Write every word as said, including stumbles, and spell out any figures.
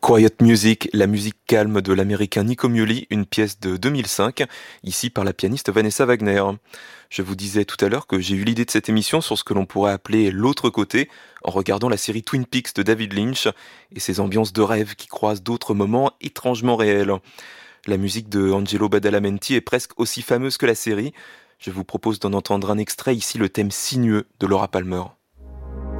Quiet Music, la musique calme de l'américain Nico Muhly, une pièce de deux mille cinq, ici par la pianiste Vanessa Wagner. Je vous disais tout à l'heure que j'ai eu l'idée de cette émission sur ce que l'on pourrait appeler l'autre côté, en regardant la série Twin Peaks de David Lynch et ses ambiances de rêve qui croisent d'autres moments étrangement réels. La musique de Angelo Badalamenti est presque aussi fameuse que la série. Je vous propose d'en entendre un extrait, ici le thème sinueux de Laura Palmer.